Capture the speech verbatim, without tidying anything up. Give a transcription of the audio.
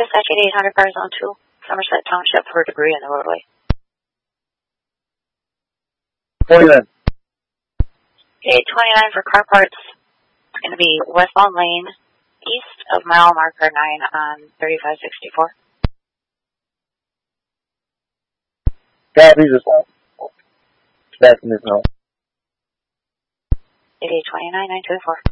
Dispatch eighty-eight hundred, car zone two, Somerset Township for debris in the roadway. twenty-nine. eight twenty-nine for car parts. It's going to be westbound lane, east of mile marker nine on thirty-five sixty-four. Copy, just back in this house. eighty-eight twenty-nine, nine two four.